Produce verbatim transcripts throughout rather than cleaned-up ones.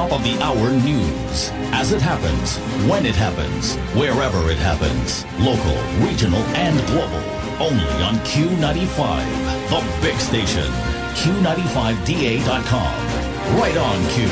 top of the hour news. As it happens, when it happens, wherever it happens. Local, regional, and global. Only on Q ninety-five, the big station. Q ninety-five D A dot com. Right on Q.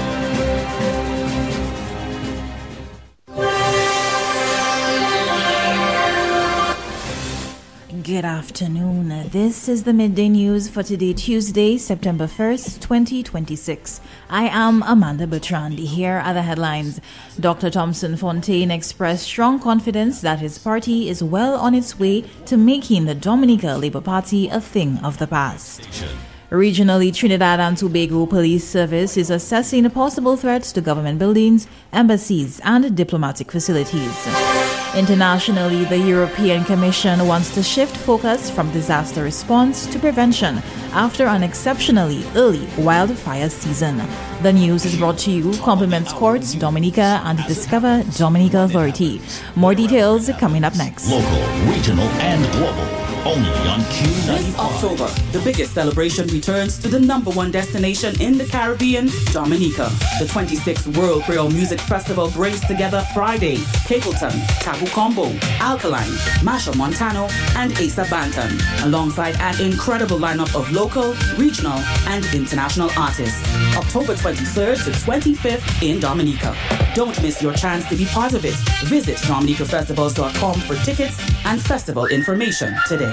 Good afternoon. This is the midday news for today, Tuesday, September first, twenty twenty-six. I am Amanda Bertrand. Here are the headlines. Doctor Thompson Fontaine expressed strong confidence that his party is well on its way to making the Dominica Labour Party a thing of the past. Regionally, Trinidad and Tobago Police Service is assessing possible threats to government buildings, embassies, and diplomatic facilities. Internationally, the European Commission wants to shift focus from disaster response to prevention after an exceptionally early wildfire season. The news is brought to you compliments Courts Dominica and Discover Dominica Authority. More details coming up next. Local, regional, and global. Only on Q ninety-five. This October, the biggest celebration returns to the number one destination in the Caribbean, Dominica. The twenty-sixth World Creole Music Festival brings together Friday, Capleton, Tabu Combo, Alkaline, Masha Montano, and Asa Banton, alongside an incredible lineup of local, regional, and international artists. October twenty-third to twenty-fifth in Dominica. Don't miss your chance to be part of it. Visit dominica festivals dot com for tickets and festival information today.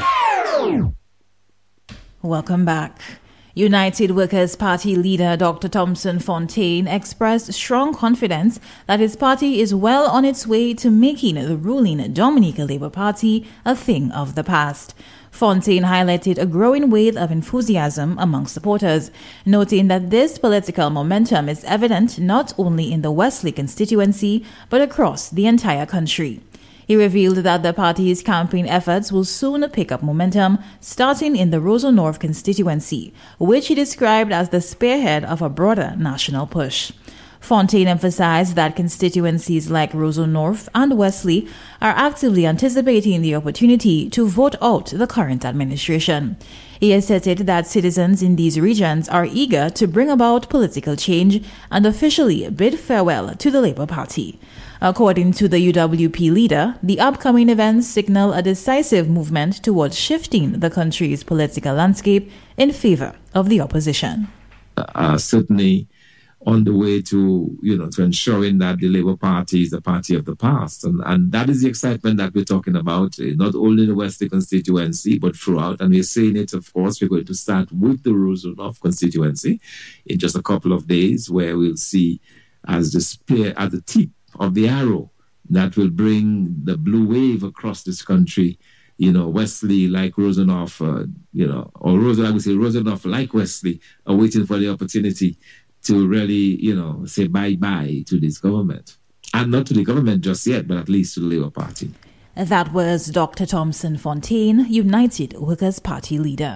Welcome back. United Workers' Party leader Doctor Thompson Fontaine expressed strong confidence that his party is well on its way to making the ruling Dominica Labour Party a thing of the past. Fontaine highlighted a growing wave of enthusiasm among supporters, noting that this political momentum is evident not only in the Wesley constituency but across the entire country. He revealed that the party's campaign efforts will soon pick up momentum, starting in the Roseau North constituency, which he described as the spearhead of a broader national push. Fontaine emphasized that constituencies like Roseau North and Wesley are actively anticipating the opportunity to vote out the current administration. He asserted that citizens in these regions are eager to bring about political change and officially bid farewell to the Labour Party. According to the U W P leader, the upcoming events signal a decisive movement towards shifting the country's political landscape in favor of the opposition. Uh, certainly on the way to, you know, to ensuring that the Labour Party is a party of the past. And, and that is the excitement that we're talking about, uh, not only in the Wesley constituency, but throughout. And we're saying it, of course, we're going to start with the Roseau North constituency in just a couple of days, where we'll see as the spear at the tip of the arrow that will bring the blue wave across this country. You know, Wesley, like Roseau North, uh, you know, or Roseau, I would say Roseau North, like Wesley, are waiting for the opportunity to really, you know, say bye-bye to this government. And not to the government just yet, but at least to the Labour Party. That was Doctor Thompson Fontaine, United Workers' Party leader.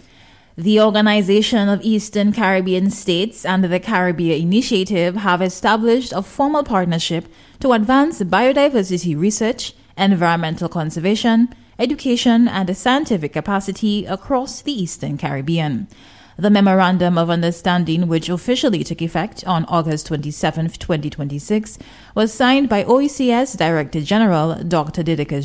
The Organization of Eastern Caribbean States and the Caribbean Initiative have established a formal partnership to advance biodiversity research, environmental conservation, education, and scientific capacity across the Eastern Caribbean. The Memorandum of Understanding, which officially took effect on August twenty-seventh, twenty twenty-six, was signed by O E C S Director General Doctor Didika